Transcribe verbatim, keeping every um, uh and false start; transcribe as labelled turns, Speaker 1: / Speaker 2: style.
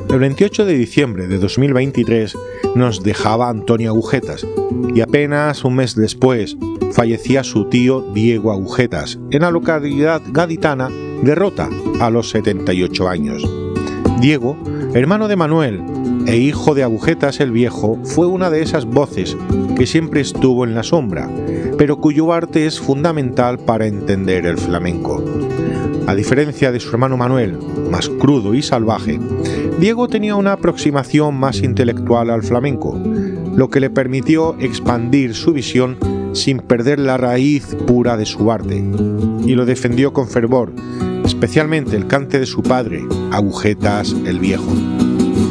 Speaker 1: El veintiocho de diciembre de dos mil veintitrés nos dejaba Antonio Agujetas y apenas un mes después fallecía su tío Diego Agujetas en la localidad gaditana de Rota a los setenta y ocho años. Diego, hermano de Manuel e hijo de Agujetas el Viejo, fue una de esas voces que siempre estuvo en la sombra, pero cuyo arte es fundamental para entender el flamenco. A diferencia de su hermano Manuel, más crudo y salvaje, Diego tenía una aproximación más intelectual al flamenco, lo que le permitió expandir su visión sin perder la raíz pura de su arte, y lo defendió con fervor, especialmente el cante de su padre, Agujetas el Viejo.